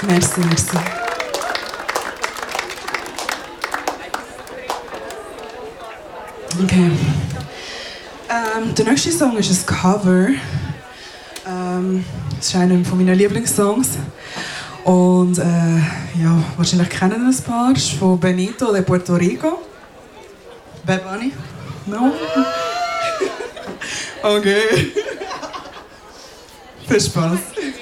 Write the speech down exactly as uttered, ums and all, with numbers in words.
Merci, merci. Okay. Ähm, der nächste Song ist ein Cover. Ähm, das ist einer meiner Lieblingssongs. Und äh, ja, wahrscheinlich kennen ein paar. Das ist von Benito de Puerto Rico. Bad Bunny? No? Okay. Viel Spaß.